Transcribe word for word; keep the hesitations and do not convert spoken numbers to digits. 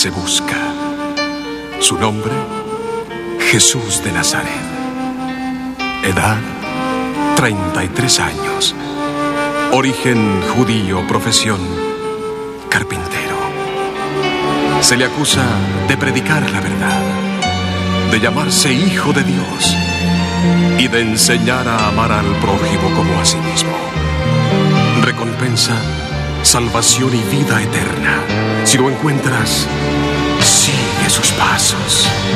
se busca. Su nombre, Jesús de Nazaret. Edad, treinta y tres años. Origen judío, profesión, carpintero. Se le acusa de predicar la verdad, de llamarse hijo de Dios y de enseñar a amar al prójimo como a sí mismo. Recompensa, salvación y vida eterna. Si lo encuentras, sigue sus pasos.